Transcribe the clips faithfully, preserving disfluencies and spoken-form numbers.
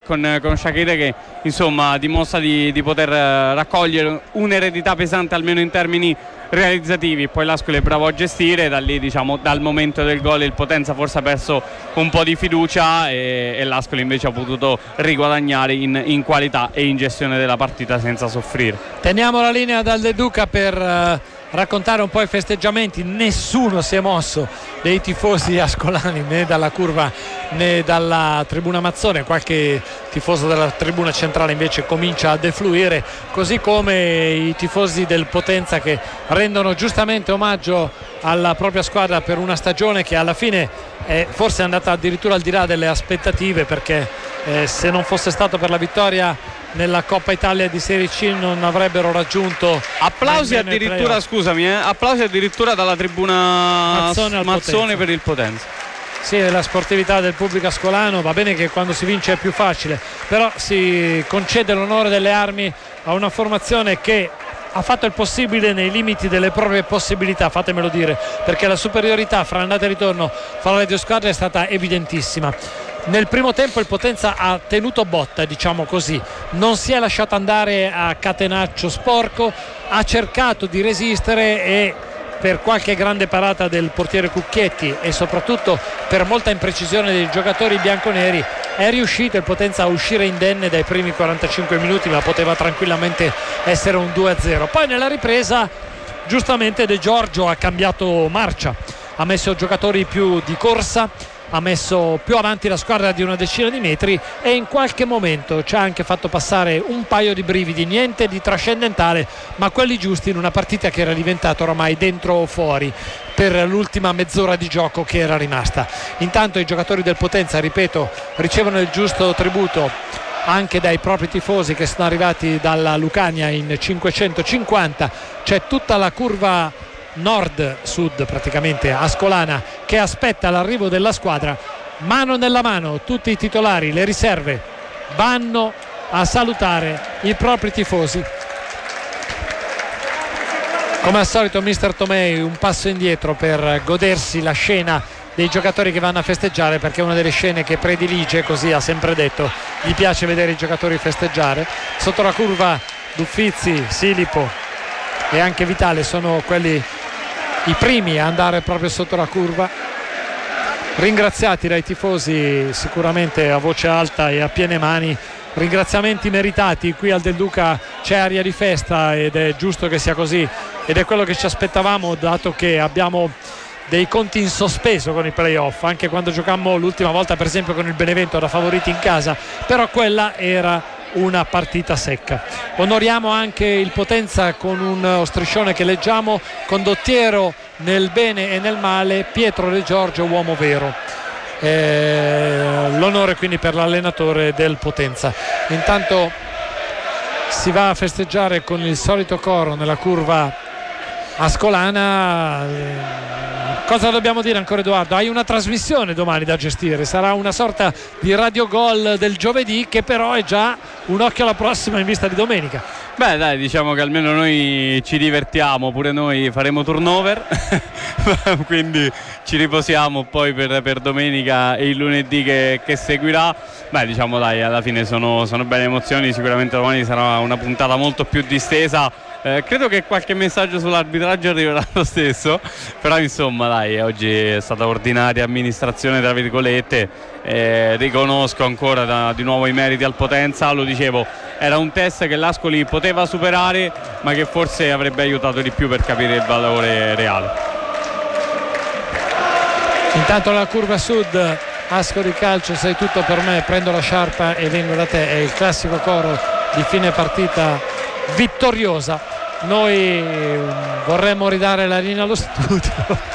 con, con Shaqiri, che insomma dimostra di, di poter raccogliere un'eredità pesante almeno in termini realizzativi. Poi l'Ascoli è bravo a gestire, da lì diciamo dal momento del gol il Potenza forse ha perso un po' di fiducia e, e l'Ascoli invece ha potuto riguadagnare in, in qualità e in gestione della partita senza soffrire. Teniamo la linea dal De Duca per uh, raccontare un po' i festeggiamenti. Nessuno si è mosso dei tifosi ascolani, né dalla curva né dalla tribuna Mazzone. Qualche tifoso della tribuna centrale invece comincia a defluire, così come i tifosi del Potenza, che rendono giustamente omaggio alla propria squadra per una stagione che alla fine è forse andata addirittura al di là delle aspettative, perché eh, se non fosse stato per la vittoria nella Coppa Italia di Serie C non avrebbero raggiunto applausi addirittura scusami eh, applausi addirittura dalla tribuna Mazzone, Mazzone per il Potenza. Sì, la sportività del pubblico ascolano, va bene che quando si vince è più facile, però si concede l'onore delle armi a una formazione che ha fatto il possibile nei limiti delle proprie possibilità, fatemelo dire, perché la superiorità fra andata e ritorno fra le due squadre è stata evidentissima. Nel primo tempo il Potenza ha tenuto botta, diciamo così, non si è lasciato andare a catenaccio sporco, ha cercato di resistere e per qualche grande parata del portiere Cucchietti e soprattutto per molta imprecisione dei giocatori bianconeri è riuscito il Potenza a uscire indenne dai primi quarantacinque minuti, ma poteva tranquillamente essere un due a zero. Poi nella ripresa giustamente De Giorgio ha cambiato marcia, ha messo giocatori più di corsa, ha messo più avanti la squadra di una decina di metri e in qualche momento ci ha anche fatto passare un paio di brividi, niente di trascendentale, ma quelli giusti in una partita che era diventata oramai dentro o fuori per l'ultima mezz'ora di gioco che era rimasta. Intanto i giocatori del Potenza, ripeto, ricevono il giusto tributo anche dai propri tifosi che sono arrivati dalla Lucania in cinquecentocinquanta. C'è tutta la curva nord-sud praticamente ascolana che aspetta l'arrivo della squadra. Mano nella mano tutti i titolari, le riserve vanno a salutare i propri tifosi. Come al solito mister Tomei un passo indietro per godersi la scena dei giocatori che vanno a festeggiare, perché è una delle scene che predilige, così ha sempre detto, gli piace vedere i giocatori festeggiare. Sotto la curva Duffizzi, Silipo e anche Vitale sono quelli i primi a andare proprio sotto la curva, ringraziati dai tifosi sicuramente a voce alta e a piene mani. Ringraziamenti meritati. Qui al Del Duca c'è aria di festa ed è giusto che sia così, ed è quello che ci aspettavamo, dato che abbiamo dei conti in sospeso con i playoff. Anche quando giocammo l'ultima volta per esempio con il Benevento da favoriti in casa, però quella era una partita secca. Onoriamo anche il Potenza con un striscione che leggiamo: condottiero nel bene e nel male, Pietro De Giorgio, uomo vero. Eh, l'onore quindi per l'allenatore del Potenza. Intanto si va a festeggiare con il solito coro nella curva ascolana. Cosa dobbiamo dire ancora, Edoardo? Hai una trasmissione domani da gestire, sarà una sorta di radio gol del giovedì, che però è già un occhio alla prossima in vista di domenica. Beh dai, diciamo che almeno noi ci divertiamo, pure noi faremo turnover quindi ci riposiamo poi per, per domenica e il lunedì che, che seguirà. Beh diciamo dai, alla fine sono, sono belle emozioni, sicuramente domani sarà una puntata molto più distesa. Eh, credo che qualche messaggio sull'arbitraggio arriverà lo stesso, però insomma dai, oggi è stata ordinaria amministrazione tra virgolette. Eh, riconosco ancora da, di nuovo i meriti al Potenza, lo dicevo, era un test che l'Ascoli poteva superare, ma che forse avrebbe aiutato di più per capire il valore reale. Intanto la curva sud, Ascoli Calcio, sei tutto per me, prendo la sciarpa e vengo da te, è il classico coro di fine partita vittoriosa. Noi vorremmo ridare la linea allo studio.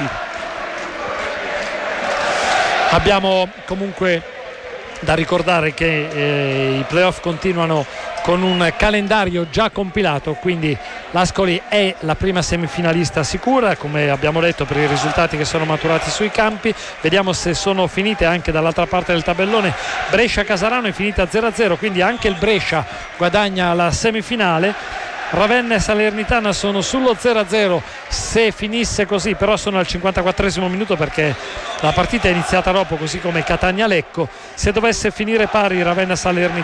Abbiamo comunque da ricordare che eh, i playoff continuano con un calendario già compilato, quindi l'Ascoli è la prima semifinalista sicura, come abbiamo detto, per i risultati che sono maturati sui campi. Vediamo se sono finite anche dall'altra parte del tabellone. Brescia-Casarano è finita zero a zero, quindi anche il Brescia guadagna la semifinale. Ravenna e Salernitana sono sullo zero a zero se finisse così, però sono al cinquantaquattresimo minuto perché la partita è iniziata dopo, così come Catania-Lecco. Se dovesse finire pari Ravenna-Salernitana